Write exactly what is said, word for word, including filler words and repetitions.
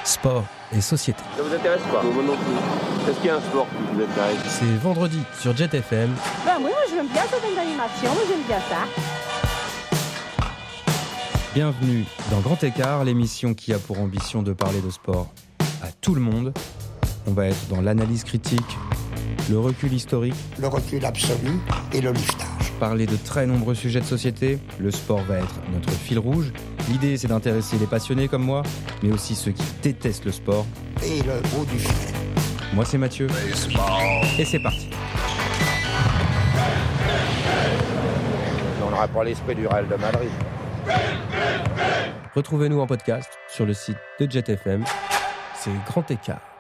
Sport et société. Ça vous intéresse pas? Moi non plus. Est-ce qu'il y a un sport qui vous intéresse? C'est vendredi sur Jet F M. Ben oui, moi j'aime bien cette animation, moi j'aime bien ça. Bienvenue dans Grand Écart, l'émission qui a pour ambition de parler de sport à tout le monde. On va être dans l'analyse critique, le recul historique, le recul absolu et le liftage. Parler de très nombreux sujets de société. Le sport va être notre fil rouge. L'idée, c'est d'intéresser les passionnés comme moi, mais aussi ceux qui détestent le sport. Et le haut du filet. Moi, c'est Mathieu. Baseball. Et c'est parti. On n'aura pas l'esprit du Real de Madrid. Retrouvez-nous en podcast sur le site de Jet F M. C'est Grand Écart.